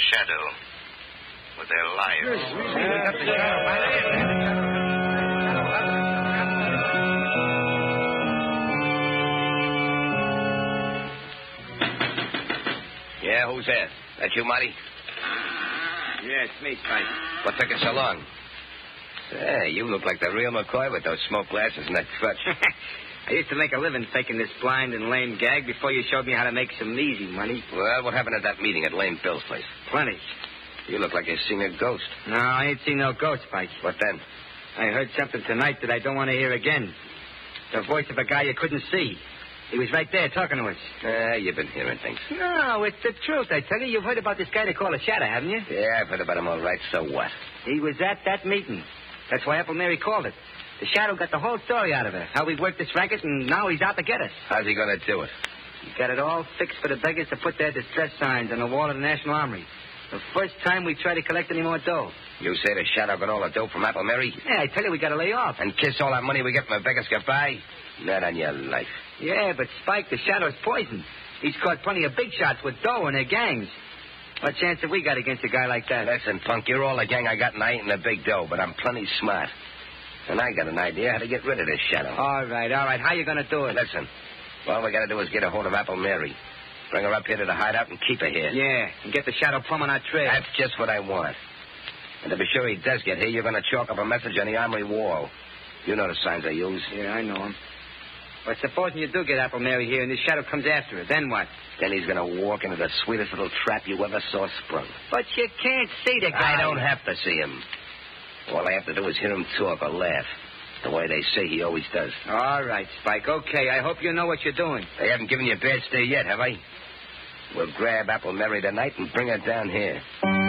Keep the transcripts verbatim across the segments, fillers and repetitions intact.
shadow with their lives. Yeah, who's there? That you, Marty? Yeah, it's me, Spike. What took you so long? Hey, you look like the real McCoy with those smoke glasses and that crutch. I used to make a living faking this blind and lame gag before you showed me how to make some easy money. Well, what happened at that meeting at Lame Bill's place? Plenty. You look like you've seen a ghost. No, I ain't seen no ghost, Spike. What then? I heard something tonight that I don't want to hear again. The voice of a guy you couldn't see. He was right there talking to us. Ah, uh, you've been hearing things. No, it's the truth, I tell you. You've heard about this guy they call a shadow, haven't you? Yeah, I've heard about him all right. So what? He was at that meeting. That's why Apple Mary called it. The shadow got the whole story out of her. How we worked this racket, and now he's out to get us. How's he going to do it? He got it all fixed for the beggars to put their distress signs on the wall of the National Armory. The first time we try to collect any more dough. You say the shadow got all the dough from Apple Mary? Yeah, I tell you, we got to lay off. And kiss all that money we get from the beggars goodbye? Not on your life. Yeah, but Spike, the shadow's poison. He's caught plenty of big shots with dough in their gangs. What chance have we got against a guy like that? Listen, punk, you're all the gang I got, and I ain't in the big dough, but I'm plenty smart. And I got an idea how to get rid of this shadow. All right, all right. How you going to do it? Listen, all we got to do is get a hold of Apple Mary. Bring her up here to the hideout and keep her here. Yeah, and get the shadow plumb on our trail. That's just what I want. And to be sure he does get here, you're going to chalk up a message on the armory wall. You know the signs I use. Yeah, I know them. But supposing you do get Apple Mary here and this shadow comes after her, then what? Then he's going to walk into the sweetest little trap you ever saw sprung. But you can't see the guy. I don't have to see him. All I have to do is hear him talk or laugh. The way they say he always does. All right, Spike. Okay, I hope you know what you're doing. They haven't given you a bad stay yet, have I? We'll grab Apple Mary tonight and bring her down here.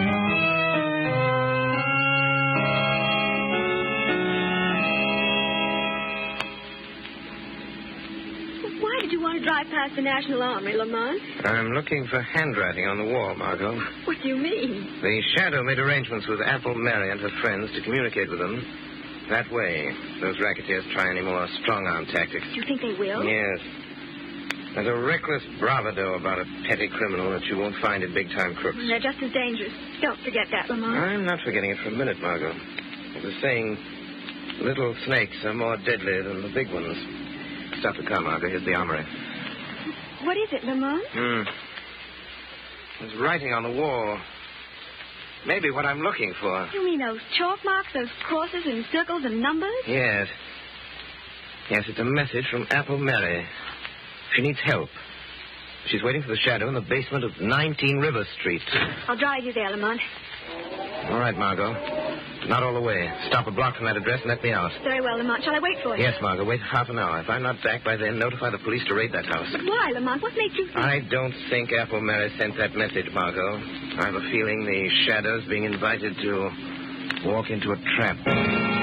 Why did you want to drive past the National Armory, Lamont? I'm looking for handwriting on the wall, Margot. What do you mean? The shadow made arrangements with Apple Mary and her friends to communicate with them. That way, those racketeers try any more strong-arm tactics. Do you think they will? Yes. There's a reckless bravado about a petty criminal that you won't find in big-time crooks. They're just as dangerous. Don't forget that, Lamont. I'm not forgetting it for a minute, Margot. It was saying little snakes are more deadly than the big ones. Stop the car, Margot. Here's the armory. What is it, Lamont? Hmm. There's writing on the wall. Maybe what I'm looking for. You mean those chalk marks, those crosses and circles and numbers? Yes. Yes, it's a message from Apple Mary. She needs help. She's waiting for the shadow in the basement of nineteen River Street. I'll drive you there, Lamont. All right, Margot. Not all the way. Stop a block from that address and let me out. Very well, Lamont. Shall I wait for you? Yes, Margot. Wait half an hour. If I'm not back by then, notify the police to raid that house. But why, Lamont? What makes you think... I don't think Apple Mary sent that message, Margot. I have a feeling the shadow's being invited to walk into a trap.